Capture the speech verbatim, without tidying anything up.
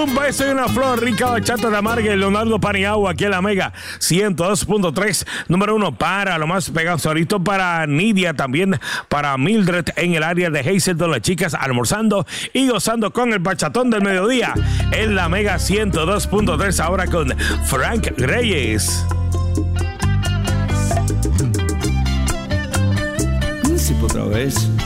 Un beso y una flor, rica bachata de Amarga y Leonardo Paniagua aquí en la Mega ciento dos punto tres. Número uno para lo más pegado ahorita para Nidia, también para Mildred en el área de Hazelton, las chicas almorzando y gozando con el bachatón del mediodía en la Mega ciento dos punto tres. Ahora con Frank Reyes. Sí, otra vez.